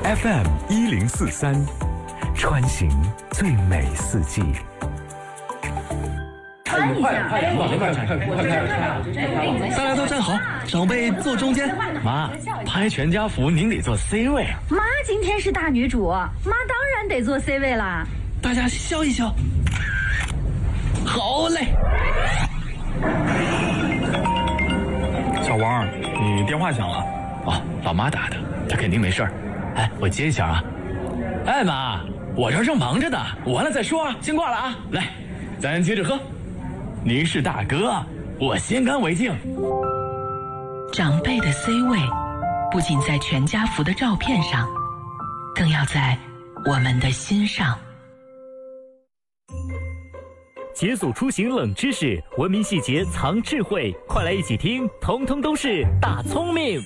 FM 1043，穿行最美四季。 看一下， 大家都站好，长辈坐中间。 妈，拍全家福您得坐 C 位啊。 妈今天是大女主，妈当然得坐 C 位啦。 大家笑一笑。好嘞。 小王，你电话响了。 哦，老妈打的，她肯定没事儿。哎，我接一下啊。哎妈，我这正忙着呢，完了再说啊，先挂了啊。来，咱接着喝。您是大哥，我先干为敬。 长辈的 C 位，不仅在全家福的照片上，更要在我们的心上。 解锁出行冷知识，文明细节藏智慧，快来一起听，通通都是大聪明。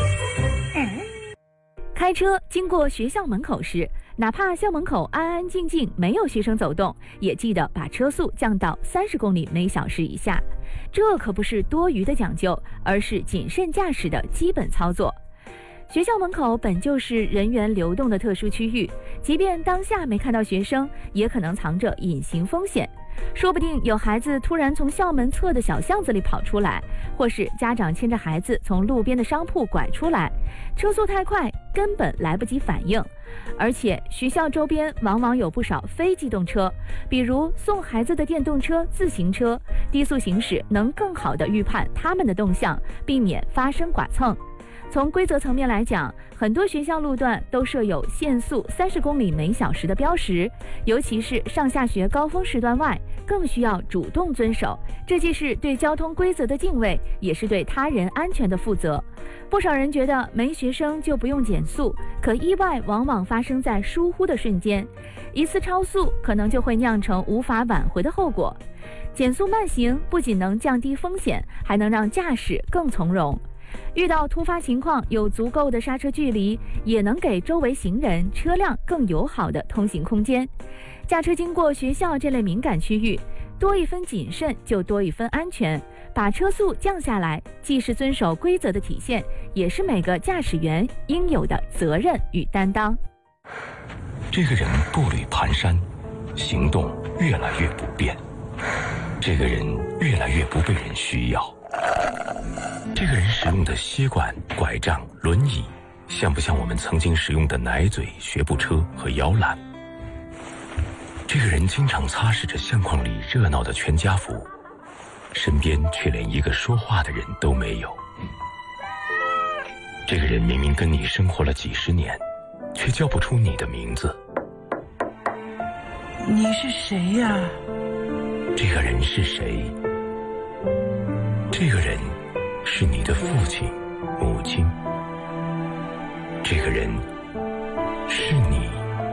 开车经过学校门口时，哪怕校门口安安静静，没有学生走动，也记得把车速降到30公里每小时以下。这可不是多余的讲究，而是谨慎驾驶的基本操作。学校门口本就是人员流动的特殊区域，即便当下没看到学生，也可能藏着隐形风险。说不定有孩子突然从校门侧的小巷子里跑出来，或是家长牵着孩子从路边的商铺拐出来，车速太快，根本来不及反应。而且学校周边往往有不少非机动车，比如送孩子的电动车、自行车，低速行驶能更好地预判他们的动向，避免发生剐蹭。从规则层面来讲，很多学校路段都设有限速30公里每小时的标识，尤其是上下学高峰时段外，更需要主动遵守。这既是对交通规则的敬畏，也是对他人安全的负责。不少人觉得没学生就不用减速，可意外往往发生在疏忽的瞬间，一次超速可能就会酿成无法挽回的后果。减速慢行不仅能降低风险，还能让驾驶更从容。遇到突发情况，有足够的刹车距离，也能给周围行人、车辆更友好的通行空间。驾车经过学校这类敏感区域，多一分谨慎就多一分安全，把车速降下来，既是遵守规则的体现，也是每个驾驶员应有的责任与担当。 这个人步履蹒跚，行动越来越不便，这个人越来越不被人需要。这个人使用的吸管、拐杖、轮椅，像不像我们曾经使用的奶嘴、学步车和摇篮？这个人经常擦拭着相框里热闹的全家福，身边却连一个说话的人都没有。这个人明明跟你生活了几十年，却叫不出你的名字。 你是谁呀？ 这个人是谁？这个人是你的父亲、母亲。这个人是你，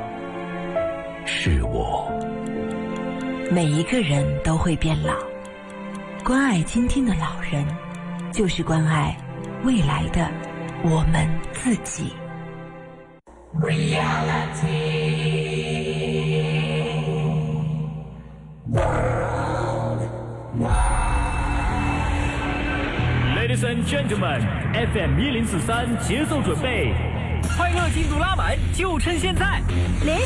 是我。 每一个人都会变老，关爱今天的老人，就是关爱未来的我们自己。 Ladies and gentlemen, FM 1043节奏准备，快乐进度拉满，就趁现在。